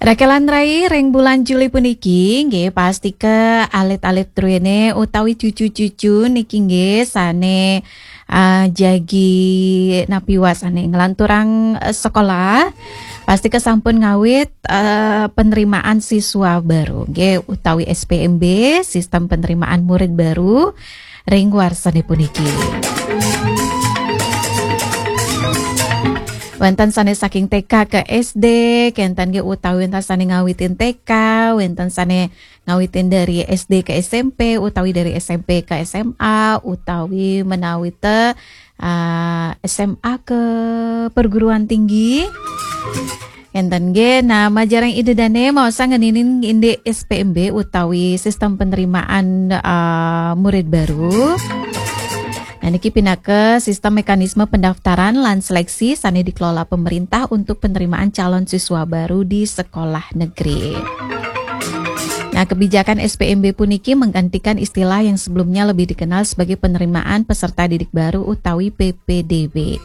Rakelan rai reng bulan Juli puniki nggih pasti ke alit-alit truene utawi cucu-cucu niki nggih sane jagi napiwas ane ngelanturang sekolah pasti kesampun ngawit penerimaan siswa baru nggih utawi SPMB sistem penerimaan murid baru ring warsane puniki. Wenten sane saking TK ke SD, kenten ge utawi wenten sane ngawitin TK, wenten sane ngawitin dari SD ke SMP, utawi dari SMP ke SMA, utawi menawi te SMA ke perguruan tinggi. Kenten ge nama jarang ide dane mau sangeninin inde SPMB utawi sistem penerimaan murid baru. Nah, niki pindah ke sistem mekanisme pendaftaran lan seleksi sane dikelola pemerintah untuk penerimaan calon siswa baru di sekolah negeri. Nah, kebijakan SPMB puniki menggantikan istilah yang sebelumnya lebih dikenal sebagai penerimaan peserta didik baru utawi PPDB.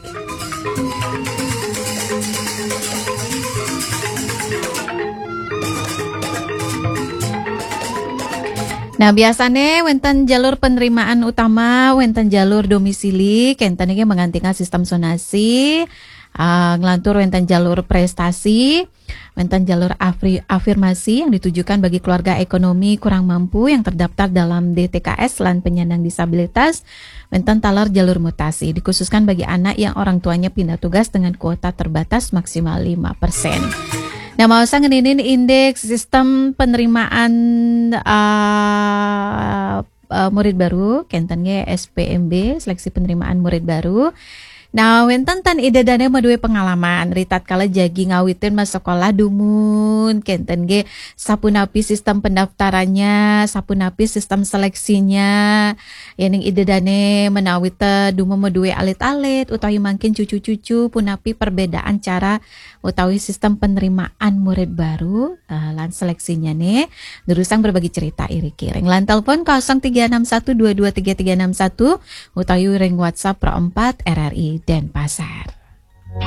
Nah, biasanya wenten jalur penerimaan utama, wenten jalur domisili, kenten iki menggantikan sistem zonasi, ngelantur wenten jalur prestasi, wenten jalur afirmasi yang ditujukan bagi keluarga ekonomi kurang mampu yang terdaftar dalam DTKS lan penyandang disabilitas, wenten talar jalur mutasi, dikhususkan bagi anak yang orang tuanya pindah tugas dengan kuota terbatas maksimal 5%. Nah, mau sangenin indeks sistem penerimaan murid baru, kentennya SPMB, seleksi penerimaan murid baru. Nah, wenten tan ide dane madue pengalaman ritat kala jagi ngawitin mas sekolah dumun kenten ge sapunapi sistem pendaftarannya, sapunapi sistem seleksinya. Yening ide dane menawita dumu madue alit-alit utawi mangkin cucu-cucu punapi perbedaan cara utawi sistem penerimaan murid baru lan seleksinya nih. Durusang berbagi cerita iri kiring lan telepon 0361223361 utawi ring WhatsApp Pro 4 RRI Denpasar.